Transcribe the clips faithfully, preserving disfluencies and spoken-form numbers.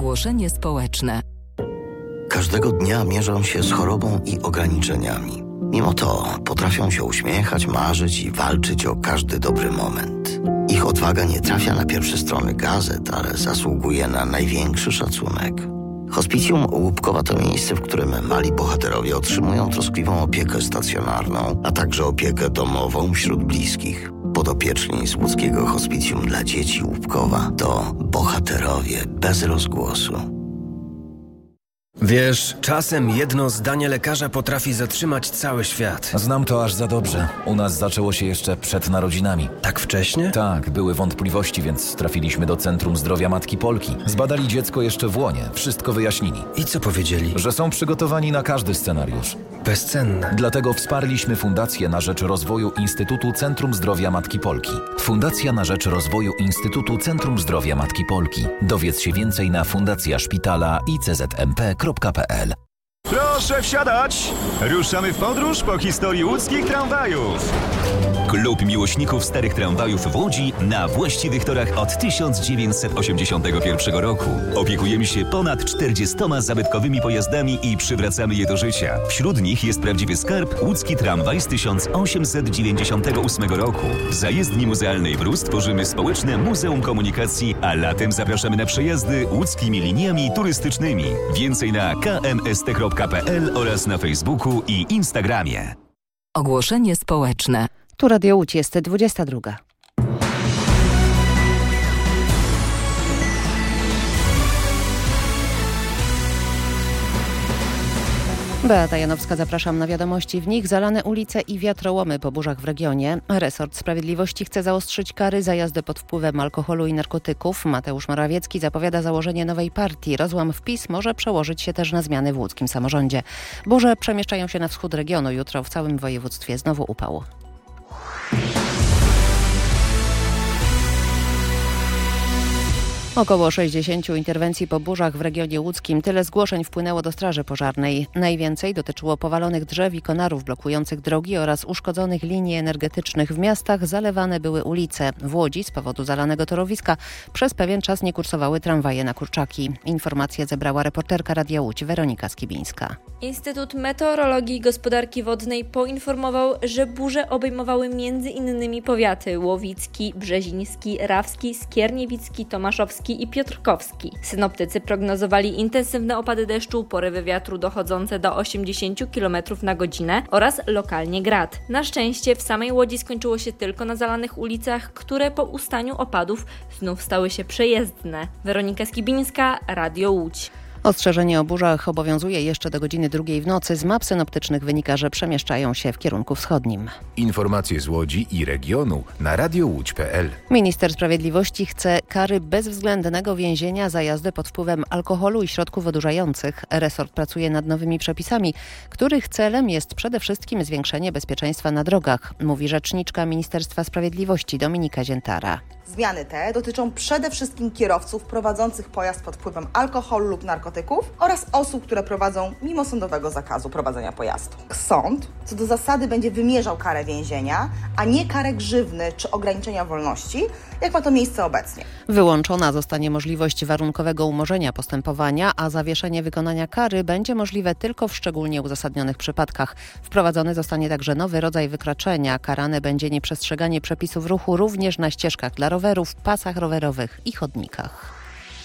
Ogłoszenie społeczne. Każdego dnia mierzą się z chorobą i ograniczeniami. Mimo to potrafią się uśmiechać, marzyć i walczyć o każdy dobry moment. Ich odwaga nie trafia na pierwsze strony gazet, ale zasługuje na największy szacunek. Hospicjum Łupkowa to miejsce, w którym mali bohaterowie otrzymują troskliwą opiekę stacjonarną, a także opiekę domową wśród bliskich. Podopieczni z łódzkiego Hospicjum dla Dzieci Łupkowa to bohaterowie bez rozgłosu. Wiesz, czasem jedno zdanie lekarza potrafi zatrzymać cały świat. Znam to aż za dobrze. U nas zaczęło się jeszcze przed narodzinami. Tak wcześnie? Tak, były wątpliwości, więc trafiliśmy do Centrum Zdrowia Matki Polki. Zbadali dziecko jeszcze w łonie, wszystko wyjaśnili. I co powiedzieli? Że są przygotowani na każdy scenariusz. Bezcenne. Dlatego wsparliśmy Fundację na rzecz rozwoju Instytutu Centrum Zdrowia Matki Polki. Fundacja na rzecz rozwoju Instytutu Centrum Zdrowia Matki Polki. Dowiedz się więcej na fundacja szpitala i c z m p kropka p l. Proszę wsiadać! Ruszamy w podróż po historii łódzkich tramwajów. Klub miłośników starych tramwajów w Łodzi na właściwych torach od tysiąc dziewięćset osiemdziesiątego pierwszego roku. Opiekujemy się ponad czterdziestoma zabytkowymi pojazdami i przywracamy je do życia. Wśród nich jest prawdziwy skarb łódzki tramwaj z tysiąc osiemset dziewięćdziesiątego ósmego roku. W zajezdni muzealnej w Rus tworzymy społeczne Muzeum Komunikacji, a latem zapraszamy na przejazdy łódzkimi liniami turystycznymi. Więcej na k m s t kropka p l oraz na Facebooku i Instagramie. Ogłoszenie społeczne. Tu Radio Łódź, jest dwudziesta druga. Beata Janowska, zapraszam na wiadomości. W nich zalane ulice i wiatrołomy po burzach w regionie. Resort Sprawiedliwości chce zaostrzyć kary za jazdę pod wpływem alkoholu i narkotyków. Mateusz Morawiecki zapowiada założenie nowej partii. Rozłam w PiS może przełożyć się też na zmiany w łódzkim samorządzie. Burze przemieszczają się na wschód regionu. Jutro w całym województwie znowu upał. Około sześćdziesięciu interwencji po burzach w regionie łódzkim. Tyle zgłoszeń wpłynęło do Straży Pożarnej. Najwięcej dotyczyło powalonych drzew i konarów blokujących drogi oraz uszkodzonych linii energetycznych. W miastach zalewane były ulice. W Łodzi z powodu zalanego torowiska przez pewien czas nie kursowały tramwaje na Kurczaki. Informacje zebrała reporterka Radia Łódź Weronika Skibińska. Instytut Meteorologii i Gospodarki Wodnej poinformował, że burze obejmowały między innymi powiaty łowicki, brzeziński, rawski, skierniewicki, tomaszowski i piotrkowski. Synoptycy prognozowali intensywne opady deszczu, porywy wiatru dochodzące do osiemdziesiąt kilometrów na godzinę oraz lokalnie grad. Na szczęście w samej Łodzi skończyło się tylko na zalanych ulicach, które po ustaniu opadów znów stały się przejezdne. Weronika Skibińska, Radio Łódź. Ostrzeżenie o burzach obowiązuje jeszcze do godziny drugiej w nocy. Z map synoptycznych wynika, że przemieszczają się w kierunku wschodnim. Informacje z Łodzi i regionu na radio łódź kropka p l. Minister Sprawiedliwości chce kary bezwzględnego więzienia za jazdę pod wpływem alkoholu i środków odurzających. Resort pracuje nad nowymi przepisami, których celem jest przede wszystkim zwiększenie bezpieczeństwa na drogach, mówi rzeczniczka Ministerstwa Sprawiedliwości Dominika Ziętara. Zmiany te dotyczą przede wszystkim kierowców prowadzących pojazd pod wpływem alkoholu lub narkotyków oraz osób, które prowadzą mimo sądowego zakazu prowadzenia pojazdu. Sąd co do zasady będzie wymierzał karę więzienia, a nie karę grzywny czy ograniczenia wolności, jak ma to miejsce obecnie. Wyłączona zostanie możliwość warunkowego umorzenia postępowania, a zawieszenie wykonania kary będzie możliwe tylko w szczególnie uzasadnionych przypadkach. Wprowadzony zostanie także nowy rodzaj wykroczenia. Karane będzie nieprzestrzeganie przepisów ruchu również na ścieżkach dla rowerów, pasach rowerowych i chodnikach.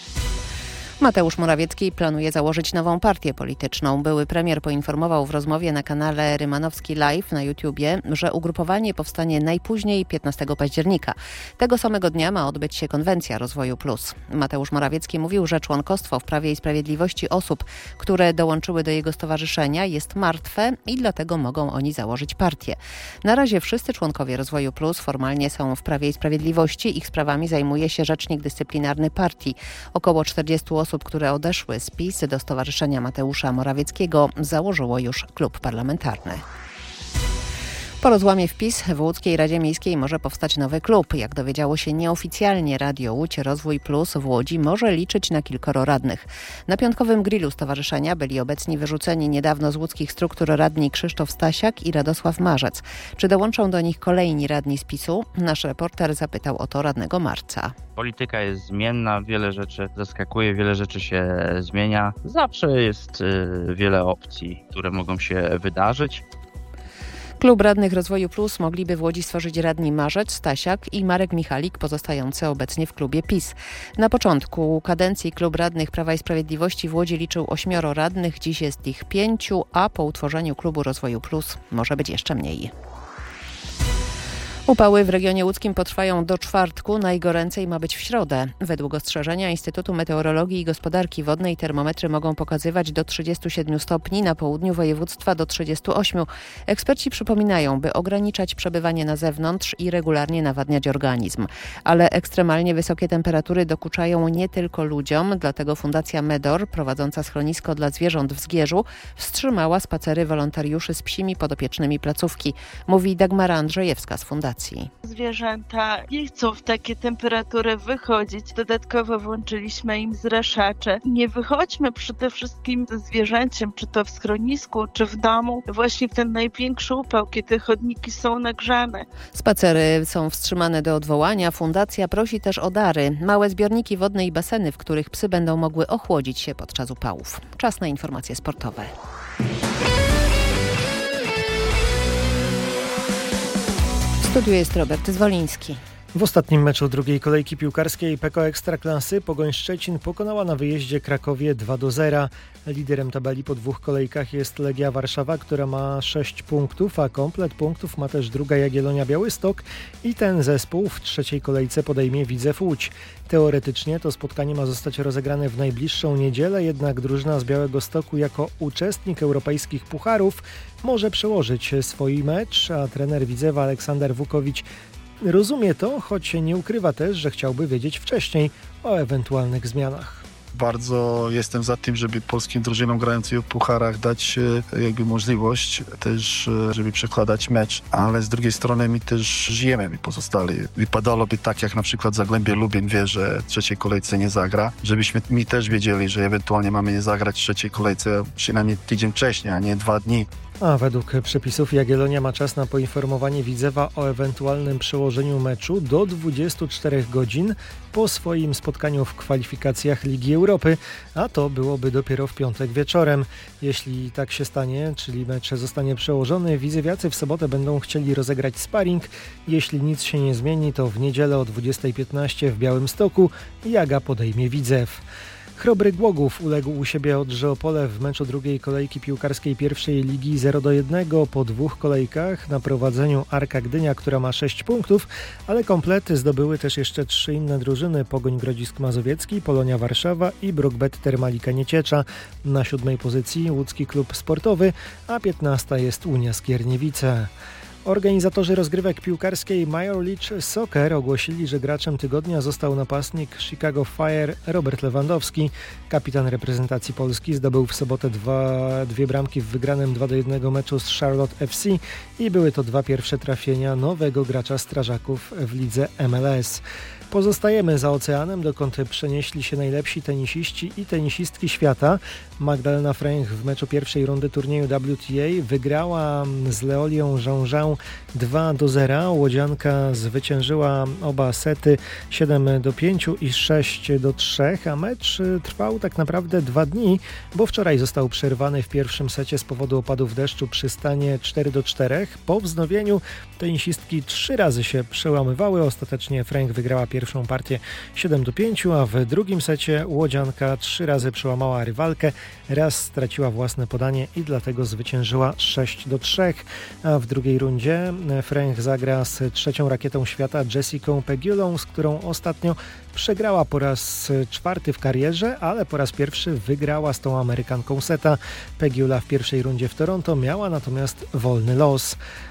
Mateusz Morawiecki planuje założyć nową partię polityczną. Były premier poinformował w rozmowie na kanale Rymanowski Live na YouTubie, że ugrupowanie powstanie najpóźniej piętnastego października. Tego samego dnia ma odbyć się konwencja Rozwoju Plus. Mateusz Morawiecki mówił, że członkostwo w Prawie i Sprawiedliwości osób, które dołączyły do jego stowarzyszenia, jest martwe i dlatego mogą oni założyć partię. Na razie wszyscy członkowie Rozwoju Plus formalnie są w Prawie i Sprawiedliwości. Ich sprawami zajmuje się rzecznik dyscyplinarny partii. Około czterdziestu osób, które odeszły z PiS do Stowarzyszenia Mateusza Morawieckiego, założyło już klub parlamentarny. Po rozłamie w PiS w Łódzkiej Radzie Miejskiej może powstać nowy klub. Jak dowiedziało się nieoficjalnie Radio Łódź, Rozwój Plus w Łodzi może liczyć na kilkoro radnych. Na piątkowym grillu stowarzyszenia byli obecni wyrzuceni niedawno z łódzkich struktur radni Krzysztof Stasiak i Radosław Marzec. Czy dołączą do nich kolejni radni z PiSu? Nasz reporter zapytał o to radnego Marca. Polityka jest zmienna, wiele rzeczy zaskakuje, wiele rzeczy się zmienia. Zawsze jest y, wiele opcji, które mogą się wydarzyć. Klub Radnych Rozwoju Plus mogliby w Łodzi stworzyć radni Marzec, Stasiak i Marek Michalik, pozostający obecnie w klubie PiS. Na początku kadencji Klub Radnych Prawa i Sprawiedliwości w Łodzi liczył ośmioro radnych, dziś jest ich pięciu, a po utworzeniu Klubu Rozwoju Plus może być jeszcze mniej. Upały w regionie łódzkim potrwają do czwartku, najgoręcej ma być w środę. Według ostrzeżenia Instytutu Meteorologii i Gospodarki Wodnej termometry mogą pokazywać do trzydziestu siedmiu stopni, na południu województwa do trzydziestu ośmiu. Eksperci przypominają, by ograniczać przebywanie na zewnątrz i regularnie nawadniać organizm. Ale ekstremalnie wysokie temperatury dokuczają nie tylko ludziom, dlatego Fundacja Medor, prowadząca schronisko dla zwierząt w Zgierzu, wstrzymała spacery wolontariuszy z psimi podopiecznymi placówki, mówi Dagmara Andrzejewska z Fundacji. Zwierzęta nie chcą w takie temperatury wychodzić. Dodatkowo włączyliśmy im zraszacze. Nie wychodźmy przede wszystkim ze zwierzęciem, czy to w schronisku, czy w domu, właśnie w ten największy upał, kiedy chodniki są nagrzane. Spacery są wstrzymane do odwołania. Fundacja prosi też o dary. Małe zbiorniki wodne i baseny, w których psy będą mogły ochłodzić się podczas upałów. Czas na informacje sportowe. W studiu jest Robert Zwoliński. W ostatnim meczu drugiej kolejki piłkarskiej P K O Ekstraklasy Pogoń Szczecin pokonała na wyjeździe Krakowie dwa do zera. Liderem tabeli po dwóch kolejkach jest Legia Warszawa, która ma sześć punktów, a komplet punktów ma też druga Jagiellonia Białystok i ten zespół w trzeciej kolejce podejmie Widzew Łódź. Teoretycznie to spotkanie ma zostać rozegrane w najbliższą niedzielę, jednak drużyna z Białegostoku jako uczestnik europejskich pucharów może przełożyć swój mecz, a trener Widzewa Aleksander Wukowicz rozumie to, choć nie ukrywa też, że chciałby wiedzieć wcześniej o ewentualnych zmianach. Bardzo jestem za tym, żeby polskim drużynom grającym w pucharach dać jakby możliwość też, żeby przekładać mecz, ale z drugiej strony my też żyjemy, my pozostali. Wypadałoby tak, jak na przykład Zagłębie Lubin wie, że w trzeciej kolejce nie zagra, żebyśmy my też wiedzieli, że ewentualnie mamy nie zagrać w trzeciej kolejce przynajmniej tydzień wcześniej, a nie dwa dni. A według przepisów Jagiellonia ma czas na poinformowanie Widzewa o ewentualnym przełożeniu meczu do dwudziestu czterech godzin po swoim spotkaniu w kwalifikacjach Ligi Europy, a to byłoby dopiero w piątek wieczorem. Jeśli tak się stanie, czyli mecz zostanie przełożony, widzewiacy w sobotę będą chcieli rozegrać sparring. Jeśli nic się nie zmieni, to w niedzielę o dwudziestej piętnaście w Białymstoku Jaga podejmie Widzew. Chrobry Głogów uległ u siebie Odrze Opole w meczu drugiej kolejki piłkarskiej pierwszej ligi zero do jednego po dwóch kolejkach na prowadzeniu Arka Gdynia, która ma sześć punktów, ale komplety zdobyły też jeszcze trzy inne drużyny: Pogoń Grodzisk Mazowiecki, Polonia Warszawa i Brookbet Termalika Nieciecza. Na siódmej pozycji Łódzki Klub Sportowy, a piętnasta jest Unia Skierniewice. Organizatorzy rozgrywek piłkarskiej Major League Soccer ogłosili, że graczem tygodnia został napastnik Chicago Fire Robert Lewandowski. Kapitan reprezentacji Polski zdobył w sobotę dwa, dwie bramki w wygranym dwa do jednego meczu z Charlotte F C i były to dwa pierwsze trafienia nowego gracza strażaków w lidze M L S. Pozostajemy za oceanem, dokąd przenieśli się najlepsi tenisiści i tenisistki świata. Magdalena Fręch w meczu pierwszej rundy turnieju W T A wygrała z Leolią Jean-Jean dwa do zera. Łodzianka zwyciężyła oba sety siedem do pięciu i sześć do trzech, a mecz trwał tak naprawdę dwa dni, bo wczoraj został przerwany w pierwszym secie z powodu opadów deszczu przy stanie cztery do czterech. Po wznowieniu tenisistki trzy razy się przełamywały. Ostatecznie Fręch wygrała pierwszą partię siedem do pięciu, a w drugim secie Łodzianka trzy razy przełamała rywalkę, raz straciła własne podanie i dlatego zwyciężyła sześć do trzech, a w drugiej rundzie Fręch zagra z trzecią rakietą świata Jessicą Pegulą, z którą ostatnio przegrała po raz czwarty w karierze, ale po raz pierwszy wygrała z tą Amerykanką seta. Pegula w pierwszej rundzie w Toronto miała natomiast wolny los.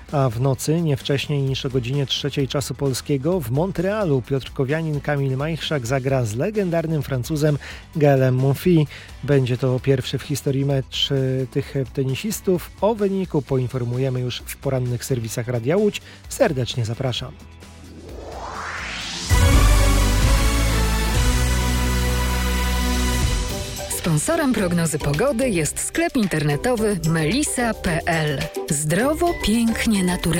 A w nocy, nie wcześniej niż o godzinie trzeciej czasu polskiego, w Montrealu piotrkowianin Kamil Majchrzak zagra z legendarnym Francuzem Gaelem Monfils. Będzie to pierwszy w historii mecz tych tenisistów. O wyniku poinformujemy już w porannych serwisach Radia Łódź. Serdecznie zapraszam. Sponsorem prognozy pogody jest sklep internetowy melisa kropka p l. Zdrowo, pięknie, naturalnie.